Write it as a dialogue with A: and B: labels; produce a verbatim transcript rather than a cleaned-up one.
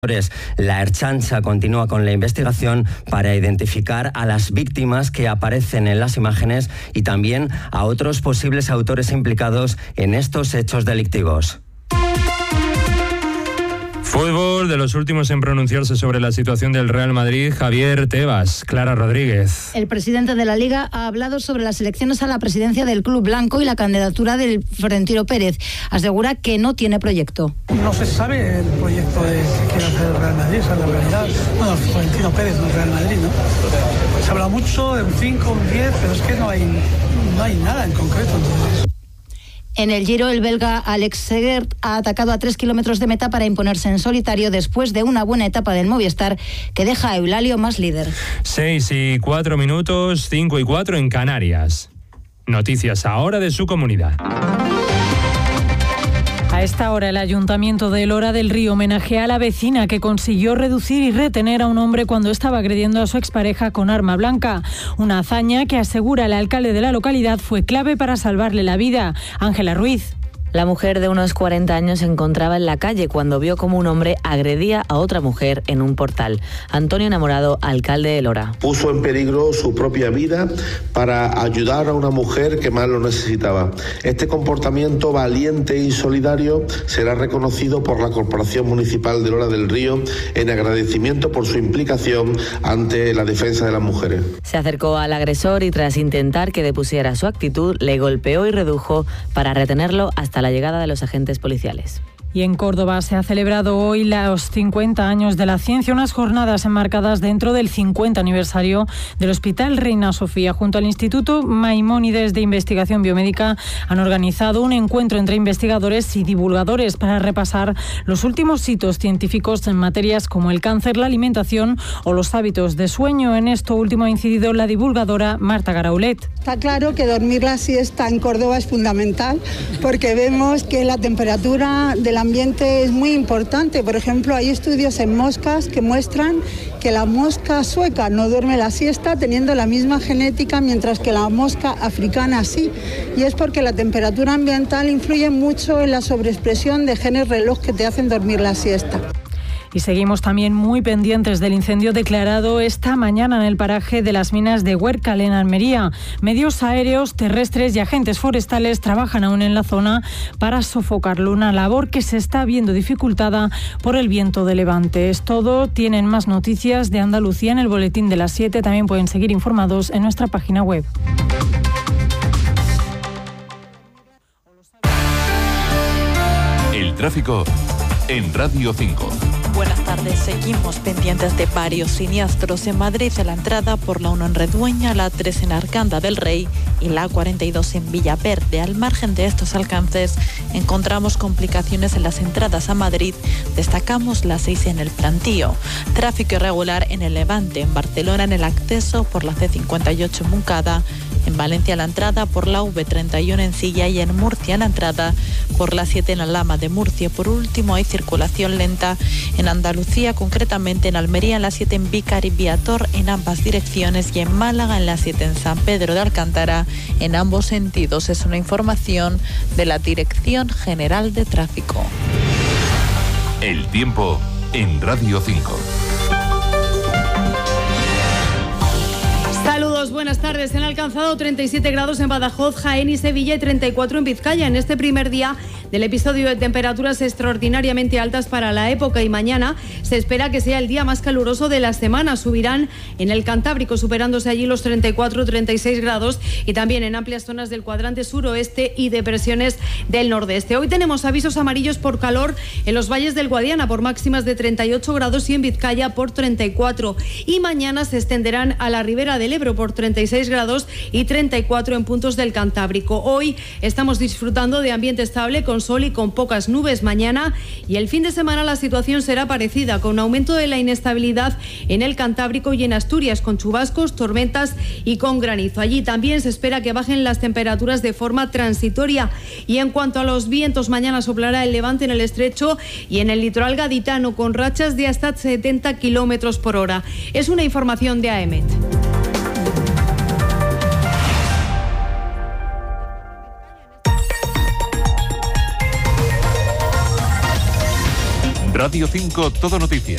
A: La Ertzaintza continúa con la investigación para identificar a las víctimas que aparecen en las imágenes y también a otros posibles autores implicados en estos hechos delictivos.
B: Fútbol, de los últimos en pronunciarse sobre la situación del Real Madrid, Javier Tebas. Clara Rodríguez.
C: El presidente de la Liga ha hablado sobre las elecciones a la presidencia del club blanco y la candidatura del Florentino Pérez. Asegura que no tiene proyecto.
D: No se sabe el proyecto de que quiere hacer el Real Madrid, esa es la realidad. Bueno, Florentino Pérez no es Real Madrid, ¿no? Se habla mucho de un cinco, un diez, pero es que no hay, no hay nada en concreto, entonces.
C: En el Giro, el belga Alex Segert ha atacado a tres kilómetros de meta para imponerse en solitario después de una buena etapa del Movistar que deja a Eulalio más líder.
B: Seis y cuatro minutos, cinco y cuatro en Canarias. Noticias ahora de su comunidad.
E: A esta hora, el Ayuntamiento de Lora del Río homenajea a la vecina que consiguió reducir y retener a un hombre cuando estaba agrediendo a su expareja con arma blanca. Una hazaña que, asegura el alcalde de la localidad, fue clave para salvarle la vida. Ángela Ruiz.
F: La mujer de unos cuarenta años se encontraba en la calle cuando vio como un hombre agredía a otra mujer en un portal. Antonio Enamorado, alcalde de Lora.
G: Puso en peligro su propia vida para ayudar a una mujer que más lo necesitaba. Este comportamiento valiente y solidario será reconocido por la Corporación Municipal de Lora del Río en agradecimiento por su implicación ante la defensa de las mujeres.
F: Se acercó al agresor y, tras intentar que depusiera su actitud, le golpeó y redujo para retenerlo hasta la llegada de los agentes policiales.
E: Y en Córdoba se ha celebrado hoy los cincuenta años de la ciencia, unas jornadas enmarcadas dentro del cincuenta aniversario del Hospital Reina Sofía. Junto al Instituto Maimónides de Investigación Biomédica han organizado un encuentro entre investigadores y divulgadores para repasar los últimos hitos científicos en materias como el cáncer, la alimentación o los hábitos de sueño. En esto último ha incidido la divulgadora Marta Garaulet.
H: Está claro que dormir la siesta en Córdoba es fundamental porque vemos que la temperatura de la ambiente es muy importante. Por ejemplo, hay estudios en moscas que muestran que la mosca sueca no duerme la siesta teniendo la misma genética, mientras que la mosca africana sí. Y es porque la temperatura ambiental influye mucho en la sobreexpresión de genes reloj que te hacen dormir la siesta.
E: Y seguimos también muy pendientes del incendio declarado esta mañana en el paraje de las minas de Huércal, en Almería. Medios aéreos, terrestres y agentes forestales trabajan aún en la zona para sofocarlo, una labor que se está viendo dificultada por el viento de levante. Es todo. Tienen más noticias de Andalucía en el boletín de las siete. También pueden seguir informados en nuestra página web.
I: El tráfico en Radio cinco.
J: Buenas tardes. Seguimos pendientes de varios siniestros en Madrid, en la entrada por la uno en Redueña, la tres en Arganda del Rey y la cuarenta y dos en Villaverde. Al margen de estos alcances, encontramos complicaciones en las entradas a Madrid. Destacamos la seis en el Plantío. Tráfico irregular en el Levante, en Barcelona en el acceso por la ce cincuenta y ocho en Moncada, en Valencia la entrada por la ve treinta y uno en Silla y en Murcia la entrada por la siete en Alhama de Murcia. Por último, hay circulación lenta en Andalucía, concretamente en Almería en la siete en Vícar y Viator en ambas direcciones y en Málaga en la siete en San Pedro de Alcántara en ambos sentidos. Es una información de la Dirección General de Tráfico.
I: El tiempo en Radio cinco.
K: Saludos, buenas tardes. Se han alcanzado treinta y siete grados en Badajoz, Jaén y Sevilla y treinta y cuatro en Vizcaya en este primer día del episodio de temperaturas extraordinariamente altas para la época, y mañana se espera que sea el día más caluroso de la semana. Subirán en el Cantábrico, superándose allí los treinta y cuatro treinta y seis grados, y también en amplias zonas del cuadrante suroeste y depresiones del nordeste. Hoy tenemos avisos amarillos por calor en los valles del Guadiana por máximas de treinta y ocho grados y en Vizcaya por treinta y cuatro, y mañana se extenderán a la ribera del Ebro por treinta y seis grados y treinta y cuatro en puntos del Cantábrico. Hoy estamos disfrutando de ambiente estable con sol y con pocas nubes. Mañana y el fin de semana la situación será parecida, con aumento de la inestabilidad en el Cantábrico y en Asturias, con chubascos, tormentas y con granizo. Allí también se espera que bajen las temperaturas de forma transitoria. Y en cuanto a los vientos, mañana soplará el levante en el estrecho y en el litoral gaditano, con rachas de hasta setenta kilómetros por hora. Es una información de A E M E T.
I: Radio cinco Todo Noticias.